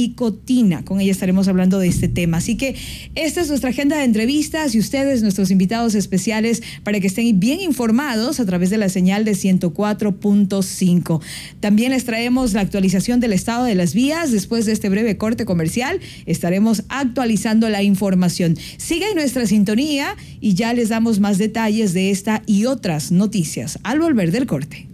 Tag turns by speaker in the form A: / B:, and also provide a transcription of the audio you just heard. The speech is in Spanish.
A: Licotina. Con ella estaremos hablando de este tema. Así que esta es nuestra agenda de entrevistas y ustedes, nuestros invitados especiales, para que estén bien informados a través de la señal de 104.5. También les traemos la actualización del estado de las vías. Después de este breve corte comercial, estaremos actualizando la información. Siga en nuestra sintonía y ya les damos más detalles de esta y otras noticias al volver del corte.